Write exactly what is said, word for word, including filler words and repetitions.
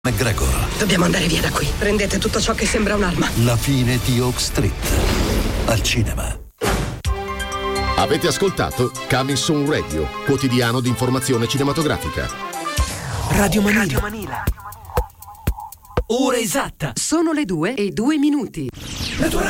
McGregor. Dobbiamo andare via da qui. Prendete tutto ciò che sembra un'arma. La fine di Oak Street. Al cinema. Avete ascoltato Coming Soon Radio, quotidiano di informazione cinematografica. Radio Manila. Radio Manila. Ora esatta. Sono le due e due minuti. La tua